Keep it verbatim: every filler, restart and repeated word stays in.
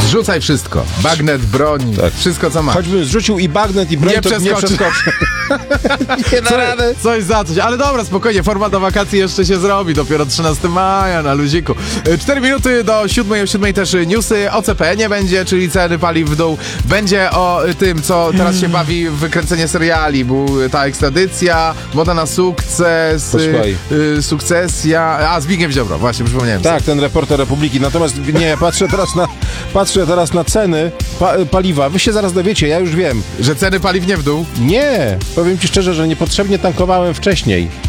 Zrzucaj wszystko. Bagnet, broń, tak. Wszystko co masz. Choćbym zrzucił i bagnet, i broń, nie to przeskoczy. nie przeskoczy. Nie da rady. Coś za coś. Ale dobra, spokojnie, forma do wakacji jeszcze się zrobi. Dopiero trzynastego maja na luziku. Cztery minuty do siódmej, o siódmej też newsy. O C P nie będzie, czyli ceny paliw w dół. Będzie o tym, co teraz się bawi w wykręcenie seriali. Był ta ekstradycja, moda na sukces, y, sukcesja. A, Zbigniew Ziobro, właśnie, przypomniałem Tak, sobie. ten reporter Republiki. Natomiast nie, patrzę teraz na, patrzę teraz na ceny pa, paliwa. Wy się zaraz dowiecie, ja już wiem. Że ceny paliw nie w dół? Nie, powiem ci szczerze, że niepotrzebnie tankowałem wcześniej.